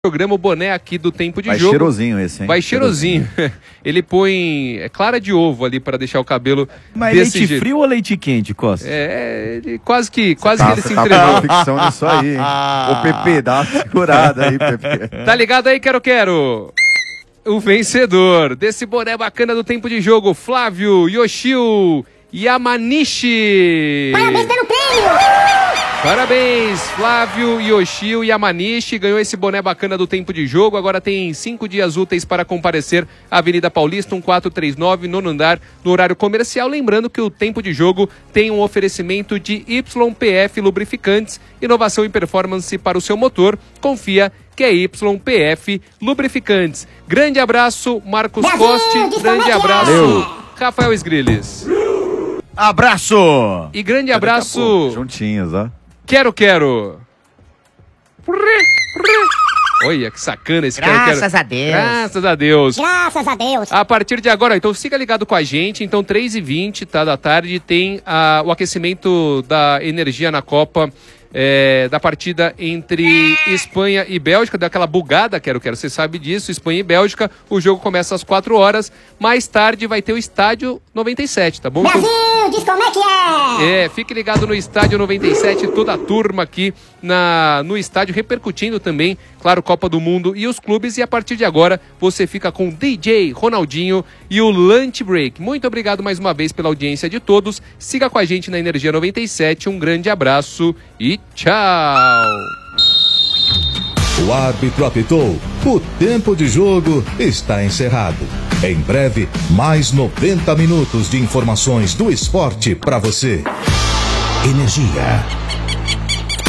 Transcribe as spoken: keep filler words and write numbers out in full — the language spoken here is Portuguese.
programa o boné aqui do Tempo de Vai Jogo. Vai cheirosinho esse, hein? Vai cheirosinho. Ele põe é, clara de ovo ali para deixar o cabelo Mas desse leite jeito. frio ou leite quente, Costa? É, ele quase que, quase tá, que ele se tá entregou. Tá ficção nisso aí, hein? Ô, Pepe, dá uma segurada aí, Pepe. Tá ligado aí, Quero Quero? O vencedor desse boné bacana do Tempo de Jogo, Flávio Yoshio Yamanishi. Parabéns pelo prêmio! Parabéns, Flávio Yoshio Yamanishi, ganhou esse boné bacana do Tempo de Jogo, agora tem cinco dias úteis para comparecer à Avenida Paulista, um quatro três nove, nono andar, no horário comercial. Lembrando que o Tempo de Jogo tem um oferecimento de Y P F Lubrificantes, inovação e performance para o seu motor. Confia que é Y P F Lubrificantes. Grande abraço, Marcos Brasil, Coste, grande abraço, Valeu. Rafael Sgrilles. Abraço! E grande abraço... Juntinhos, ó. Quero, quero. Olha, que sacana esse quero, quero. Graças a Deus. Graças a Deus. Graças a Deus. A partir de agora, então fica ligado com a gente. Então, três e vinte, tá, da tarde, tem ah, o aquecimento da energia na Copa. É, da partida entre Espanha e Bélgica, daquela bugada, quero, quero, você sabe disso, Espanha e Bélgica, o jogo começa às quatro horas, mais tarde vai ter o Estádio noventa e sete, tá bom? Brasil, diz como é que é! É, fique ligado no Estádio noventa e sete, toda a turma aqui na, no estádio, repercutindo também, claro, Copa do Mundo e os clubes, e a partir de agora você fica com D J Ronaldinho e o Lunch Break. Muito obrigado mais uma vez pela audiência de todos, siga com a gente na Energia noventa e sete, um grande abraço e tchau! O árbitro apitou, o tempo de jogo está encerrado. Em breve, mais noventa minutos de informações do esporte para você. Energia.